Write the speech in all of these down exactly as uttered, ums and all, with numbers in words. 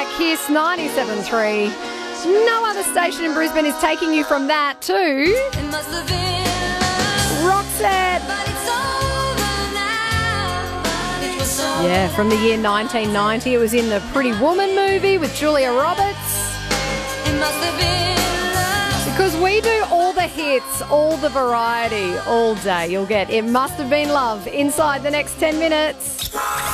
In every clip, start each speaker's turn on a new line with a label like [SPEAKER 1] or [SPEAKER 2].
[SPEAKER 1] at Kiss ninety-seven point three. No other station in Brisbane is taking you from that to Roxette. Yeah, from the year nineteen ninety. It was in the Pretty Woman movie with Julia Roberts. Because we do all the hits, all the variety, all day. You'll get It Must Have Been Love inside the next ten minutes.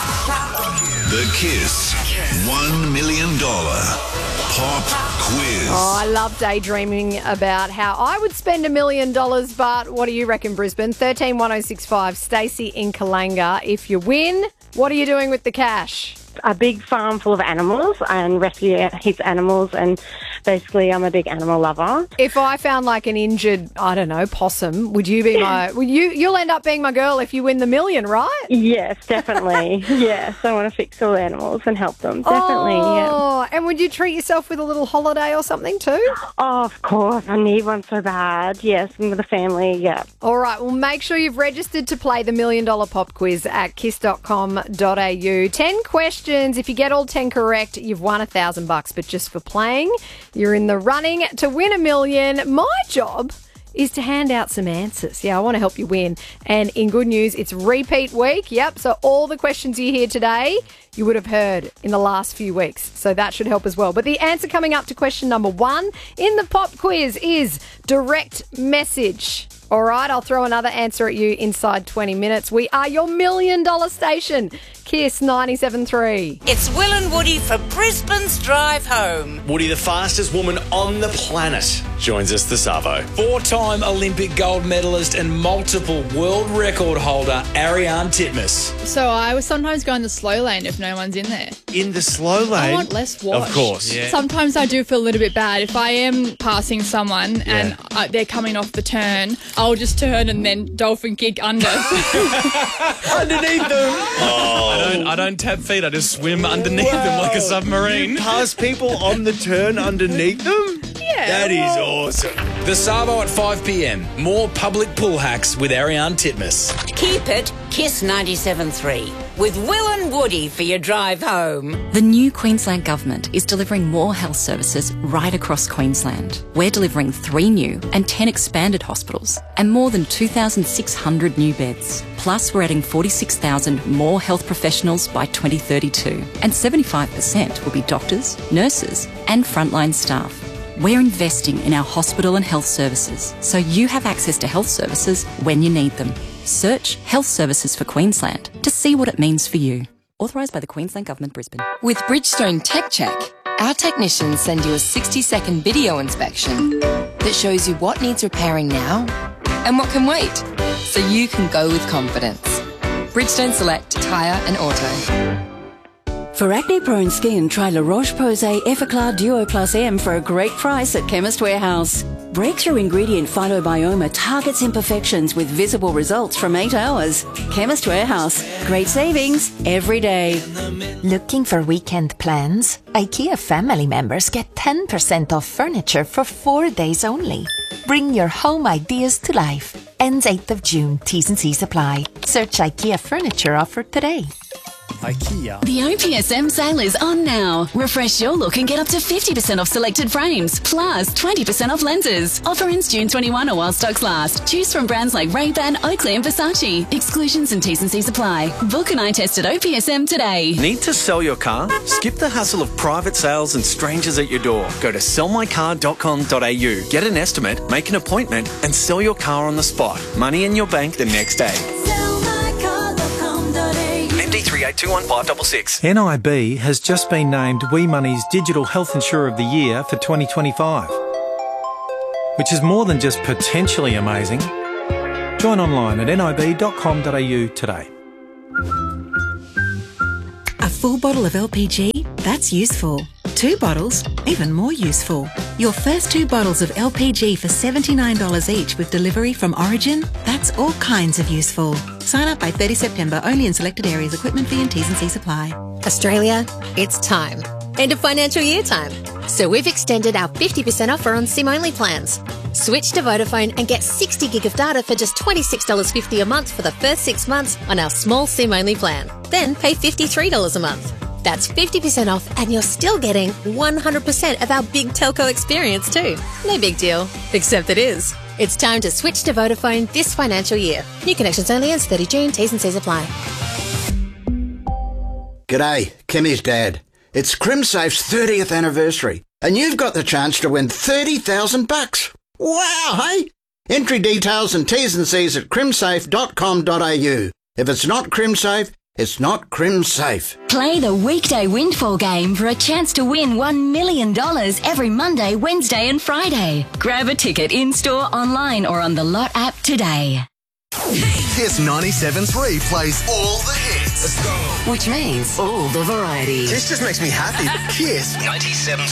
[SPEAKER 2] The Kiss one million dollars Pop Quiz.
[SPEAKER 1] Oh, I love daydreaming about how I would spend a million dollars, but what do you reckon, Brisbane? thirteen one oh six five, Stacey in Kalanga. If you win, what are you doing with the cash?
[SPEAKER 3] A big farm full of animals and rescue his animals, and basically I'm a big animal lover.
[SPEAKER 1] If I found like an injured, I don't know, possum, would you be my, would you, you'll end up being my girl if you win the million, right?
[SPEAKER 3] Yes, definitely. Yes, I want to fix all the animals and help them, definitely.
[SPEAKER 1] Oh,
[SPEAKER 3] yeah.
[SPEAKER 1] And would you treat yourself with a little holiday or something too?
[SPEAKER 3] Oh, of course, I need one so bad. Yes, and with the family, yeah.
[SPEAKER 1] All right, well, make sure you've registered to play the Million Dollar Pop Quiz at kiss dot com dot a u. Ten questions. If you get all ten correct, you've won a thousand bucks. But just for playing, you're in the running to win a million. My job is to hand out some answers. Yeah, I want to help you win. And in good news, it's repeat week. Yep, so all the questions you hear today, you would have heard in the last few weeks. So that should help as well. But the answer coming up to question number one in the pop quiz is direct message. All right, I'll throw another answer at you inside twenty minutes. We are your million dollar station, Kiss ninety-seven point three.
[SPEAKER 4] It's Will and Woody for Brisbane's Drive Home.
[SPEAKER 5] Woody, the fastest woman on the planet, joins us this Arvo.
[SPEAKER 6] Four-time Olympic gold medalist and multiple world record holder, Ariarne Titmus.
[SPEAKER 7] So I was sometimes going the slow lane if no one's in there.
[SPEAKER 5] In the slow lane?
[SPEAKER 7] I want less wash.
[SPEAKER 5] Of course. Yeah.
[SPEAKER 7] Sometimes I do feel a little bit bad. If I am passing someone
[SPEAKER 5] Yeah.
[SPEAKER 7] and uh, they're coming off the turn, I'll just turn and then dolphin kick under.
[SPEAKER 5] Underneath them. Oh.
[SPEAKER 8] I don't, I don't tap feet. I just swim underneath them like a submarine.
[SPEAKER 5] You pass people on the turn underneath them?
[SPEAKER 7] Yeah.
[SPEAKER 5] That is awesome.
[SPEAKER 6] The Savo at five p m. More public pool hacks with Ariarne Titmus.
[SPEAKER 4] Keep it Kiss ninety-seven point three with Will and Woody for your drive home.
[SPEAKER 9] The new Queensland Government is delivering more health services right across Queensland. We're delivering three new and ten expanded hospitals and more than two thousand six hundred new beds. Plus, we're adding forty-six thousand more health professionals by twenty thirty-two, and seventy-five percent will be doctors, nurses and frontline staff. We're investing in our hospital and health services so you have access to health services when you need them. Search Health Services for Queensland to see what it means for you. Authorised by the Queensland Government, Brisbane.
[SPEAKER 10] With Bridgestone Tech Check, our technicians send you a sixty second video inspection that shows you what needs repairing now and what can wait, so you can go with confidence. Bridgestone Select Tyre and Auto.
[SPEAKER 11] For acne-prone skin, try La Roche-Posay Effaclar Duo Plus M for a great price at Chemist Warehouse. Breakthrough ingredient Phytobioma targets imperfections with visible results from eight hours. Chemist Warehouse. Great savings every day.
[SPEAKER 12] Looking for weekend plans? IKEA family members get ten percent off furniture for four days only. Bring your home ideas to life. Ends eighth of June. T's and C's apply. Search IKEA furniture offer today.
[SPEAKER 6] IKEA.
[SPEAKER 13] The O P S M sale is on now. Refresh your look and get up to fifty percent off selected frames, plus twenty percent off lenses. Offer ends June twenty-first or while stocks last. Choose from brands like Ray-Ban, Oakley and Versace. Exclusions and T's and C's apply. Book an eye test at O P S M today.
[SPEAKER 14] Need to sell your car? Skip the hassle of private sales and strangers at your door. Go to sell my car dot com dot a u. Get an estimate, make an appointment and sell your car on the spot. Money in your bank the next day. three eight two one five six six.
[SPEAKER 15] N I B has just been named Wee Money's Digital Health Insurer of the Year for twenty twenty-five, which is more than just potentially amazing. Join online at n i b dot com dot a u today.
[SPEAKER 16] A full bottle of L P G? That's useful. Two bottles? Even more useful. Your first two bottles of L P G for seventy-nine dollars each with delivery from Origin? That's all kinds of useful. Sign up by thirtieth September, only in selected areas. Equipment fee and T's and C's apply.
[SPEAKER 17] Australia, it's time. End of financial year time. So we've extended our fifty percent offer on SIM-only plans. Switch to Vodafone and get sixty gig of data for just twenty-six dollars fifty a month for the first six months on our small SIM-only plan. Then pay fifty-three dollars a month. That's fifty percent off and you're still getting one hundred percent of our big telco experience too. No big deal, except it is. It's time to switch to Vodafone this financial year. New connections only ends thirty June, T's and C's apply.
[SPEAKER 18] G'day, Kimmy's dad. It's CrimSafe's thirtieth anniversary and you've got the chance to win thirty thousand bucks. Wow, hey? Entry details and T's and C's at crimsafe dot com dot a u. If it's not CrimSafe, it's not CrimSafe.
[SPEAKER 19] Play the weekday windfall game for a chance to win one million dollars every Monday, Wednesday and Friday. Grab a ticket in-store, online or on the Lot app today.
[SPEAKER 2] Kiss ninety-seven point three plays all the hits.
[SPEAKER 10] Which means all the variety.
[SPEAKER 2] This just makes me happy. Kiss ninety-seven